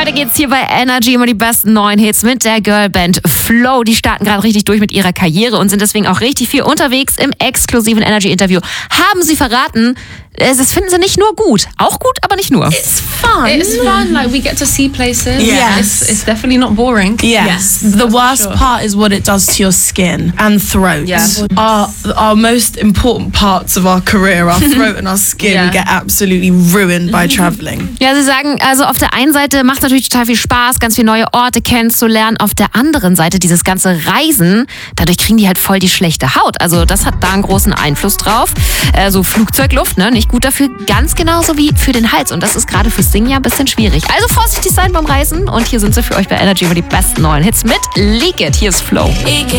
Weiter geht's hier bei Energy, immer die besten neuen Hits mit der Girlband Flow. Die starten gerade richtig durch mit ihrer Karriere und sind deswegen auch richtig viel unterwegs. Im exklusiven Energy-Interview haben sie verraten, das finden sie nicht nur gut. Auch gut, aber nicht nur. It's fun. It's fun. Like, we get to see places. Yes. It's definitely not boring. Yes. The worst part is what it does to your skin and throat. Yeah. Our most important parts of our career, our throat and our skin, get absolutely ruined by traveling. Ja, sie sagen, also auf der einen Seite macht es natürlich total viel Spaß, ganz viele neue Orte kennenzulernen. Auf der anderen Seite dieses ganze Reisen, dadurch kriegen die halt voll die schlechte Haut. Also das hat da einen großen Einfluss drauf. So Flugzeugluft, ne, nicht gut dafür, ganz genauso wie für den Hals. Und das ist gerade fürs Singen ja ein bisschen schwierig. Also vorsichtig sein beim Reisen. Und hier sind sie für euch bei Energy über die besten neuen Hits mit Leak It. Hier ist Flow.